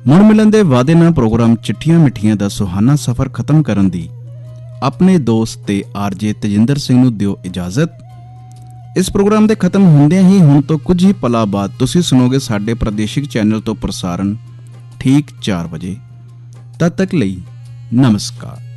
ਮੁੜ ਮਿਲਣ ਦੇ ਵਾਅਦੇ ਨਾਲ ਪ੍ਰੋਗਰਾਮ ਚਿੱਠੀਆਂ ਮਿੱਠੀਆਂ ਦਾ ਸੁਹਾਨਾ ਸਫ਼ਰ ਖਤਮ ਕਰਨ ਦੀ ਆਪਣੇ ਦੋਸਤ ਤੇ ਆਰਜੇ ਤੇਜਿੰਦਰ ਸਿੰਘ ਨੂੰ ਦਿਓ ਇਜਾਜ਼ਤ। ਇਸ ਪ੍ਰੋਗਰਾਮ ਦੇ ਖਤਮ ਹੁੰਦਿਆਂ ਹੀ ਹੁਣ ਤੋਂ ਕੁਝ ਹੀ ਪਲਾਂ ਬਾਅਦ ਤੁਸੀਂ ਸੁਣੋਗੇ ਸਾਡੇ ਪ੍ਰਾਦੇਸ਼ਿਕ ਚੈਨਲ ਤੋਂ ਪ੍ਰਸਾਰਣ ਠੀਕ 4 ਵਜੇ। ਤਦ ਤੱਕ ਲਈ ਨਮਸਕਾਰ।